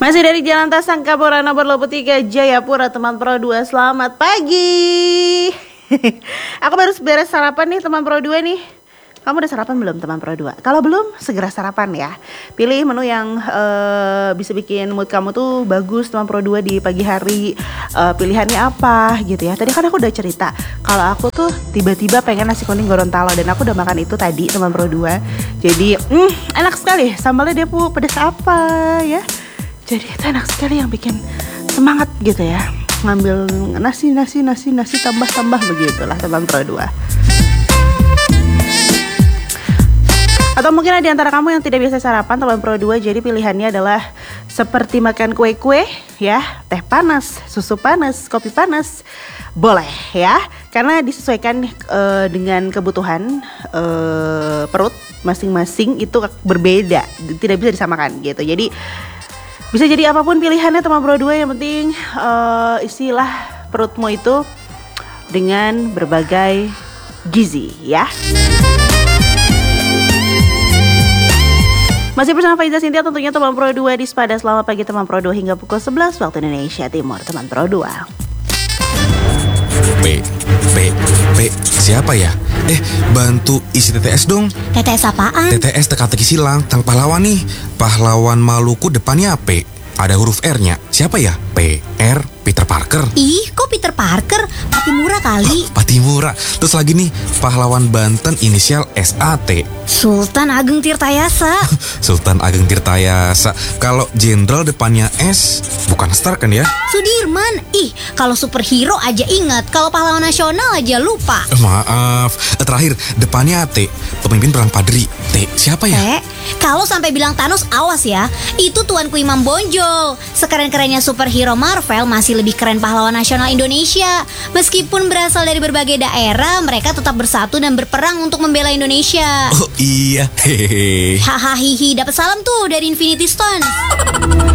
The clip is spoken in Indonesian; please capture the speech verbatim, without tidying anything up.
Masih dari Jalan Tasangkapura nomor dua puluh tiga Jayapura, teman Pro dua, selamat pagi. Aku baru beres sarapan nih teman Pro dua nih. Kamu udah sarapan belum teman Pro dua? Kalau belum, segera sarapan ya. Pilih menu yang uh, bisa bikin mood kamu tuh bagus teman Pro dua di pagi hari. uh, Pilihannya apa gitu ya. Tadi kan aku udah cerita kalau aku tuh tiba-tiba pengen nasi kuning Gorontalo, dan aku udah makan itu tadi teman Pro dua. Jadi mm, enak sekali. Sambalnya dia pu pedas apa ya. Jadi itu enak sekali, yang bikin semangat gitu ya. Ngambil nasi, nasi, nasi, nasi, tambah-tambah begitulah teman Pro dua. Atau mungkin ada di antara kamu yang tidak biasa sarapan teman Pro dua, jadi pilihannya adalah seperti makan kue-kue ya, teh panas, susu panas, kopi panas, boleh ya, karena disesuaikan uh, dengan kebutuhan uh, perut masing-masing, itu berbeda, tidak bisa disamakan gitu. Jadi bisa jadi apapun pilihannya teman Pro dua, yang penting uh, isilah perutmu itu dengan berbagai gizi ya. Masih bersama Faiza Sintia tentunya teman Pro dua di Spada. Selamat pagi teman Pro dua hingga pukul sebelas waktu Indonesia Timur teman Pro dua. P, P, P, siapa ya? Eh, bantu isi T T S dong. T T S apaan? T T S teka-teki silang, tang pahlawan nih. Pahlawan Maluku depannya P, ada huruf R-nya. Siapa ya? P, R, Peter Parker. Ih, kok Peter Parker? Patimura kali. Oh, Patimura. Terus lagi nih, pahlawan Banten inisial S A T. Sultan Ageng Tirtayasa. Sultan Ageng Tirtayasa. Kalau jenderal depannya S, bukan Star kan ya? Sudirman. Ih, kalau superhero aja ingat, kalau pahlawan nasional aja lupa. Maaf. Terakhir, depannya T, pemimpin perang Padri. T, siapa ya? T, kalau sampai bilang Thanos, awas ya. Itu Tuanku Imam Bonjol. Sekeren-kerennya superhero Marvel, masih lebih keren pahlawan nasional Indonesia. Meskipun berasal dari berbagai daerah, mereka tetap bersatu dan berperang untuk membela Indonesia. Oh iya, hehehe. Hahaha, dapat salam tuh dari Infinity Stone.